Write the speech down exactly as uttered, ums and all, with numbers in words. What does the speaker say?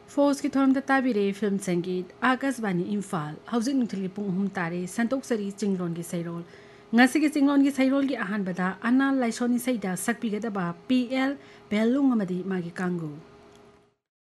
force की theorem ताबीरे film संगीत आकाशवाणी इम्फाल हौजिक नुथिलगी पुंग अहुम तारे संतोक्सरी चिंगलोन की सैरोल ngasi चिंगलोन की सैरोल की अहानबदा अना लाइसोनी सैदा सकपीगदबा पी एल बेलुंग अमदी मागी कांगू